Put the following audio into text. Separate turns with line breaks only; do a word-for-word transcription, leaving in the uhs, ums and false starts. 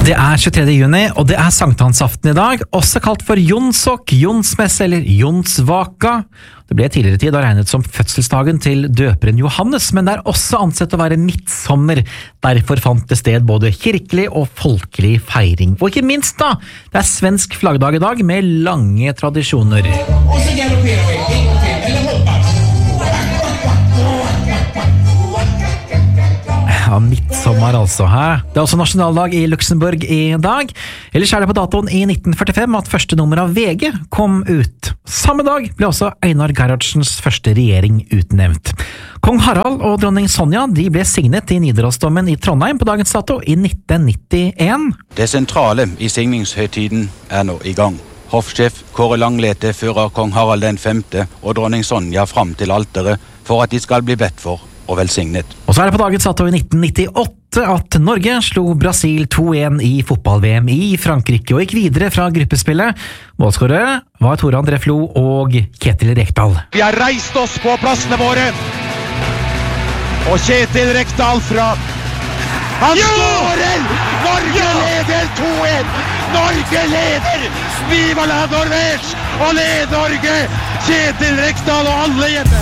Det er tjuetredje juni, og det er sankthansaften i dag, også kalt for Jonsok, Jonsmesse eller Jonsvaka. Det ble tidligere tid regnet som fødselsdagen til døperen Johannes, men det er også ansett å være midtsommer. Derfor fant det sted både kirkelig og folkelig feiring. Og ikke minst da, det er svensk flaggdag i dag med lange tradisjoner.
Og så galopperer vi, en gang til, eller hopper.
Ja, midtsommer altså her. Det er også nasjonaldag i Luxembourg i dag. Ellers er det på datoen i nitten førtifem at første nummer av V G kom ut. Samme dag ble også Einar Gerhardsens første regjering utnevnt. Kong Harald og dronning Sonja de ble signet i Nidarosdomen i Trondheim på dagens dato i nitten nittien.
Det sentrale i signingshøytiden er nå i gang. Hoffsjef Kåre Langlete fører kong Harald den femte og dronning Sonja fram til alteret for at de skal bli bedt for og velsignet.
Og så er det på dagens dato i nitten nittiåtte at Norge slo Brasil to en i fotball-V M i Frankrike og gikk videre fra gruppespillet. Målskårere var Tore André Flo og Kjetil Rekdal.
Vi har reist oss på plassene våre, og Kjetil Rekdal fra... Han skårer! Norge leder to en! Norge leder! Viva la Norvège! Og led Norge! Kjetil Rekdal og alle hjemme!